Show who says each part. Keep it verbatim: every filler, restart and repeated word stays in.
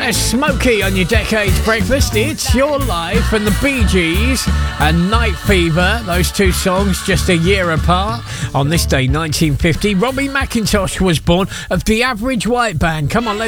Speaker 1: There's Smokey on your Decades Breakfast. It's Your Life and the Bee Gees and Night Fever. Those two songs just a year apart. On this day, nineteen fifty, Robbie McIntosh was born of the Average White Band. Come on, let's